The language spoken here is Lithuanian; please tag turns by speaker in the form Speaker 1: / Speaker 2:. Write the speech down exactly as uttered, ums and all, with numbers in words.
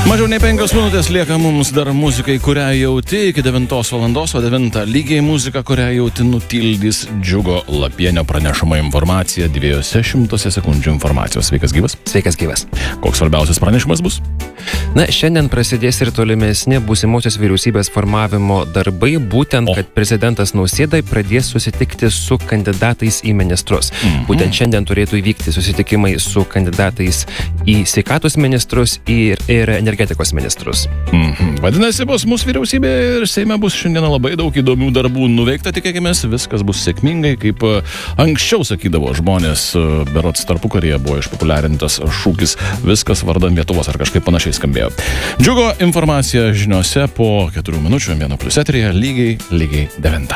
Speaker 1: Mažiau nei penkios minutės lieka mums dar muzikai, kurią jauti iki devintos valandos, o devintą lygiai muzika, kurią jauti nutildys Džiugo Lapienio pranešama informacija dviejose šimtose sekundžių informacijos. Sveikas gyvas.
Speaker 2: Sveikas gyvas.
Speaker 1: Koks svarbiausias pranešimas bus?
Speaker 2: Na, šiandien prasidės ir tolimesni būsimosios vyriausybės formavimo darbai, būtent,
Speaker 1: O.
Speaker 2: kad prezidentas Nausėda pradės susitikti su kandidatais į ministrus. Mhm. Būtent šiandien turėtų įvykti susitikimai su kandidatais į sveikatos ministrus ir, ir energetikos ministrus.
Speaker 1: Mhm. Vadinasi, bus mūsų vyriausybė ir Seime bus šiandieną labai daug įdomių darbų nuveikta, tikėkime, viskas bus sėkmingai, kaip anksčiau sakydavo žmonės, berods tarpukaryje buvo išpopuliarintas šūkis viskas vardan Lietuvos ar kažkaip panašiai skambėjo. Džiugo informacija žiniose po keturių minučių vieno plius eteryje lygiai, lygiai devintą.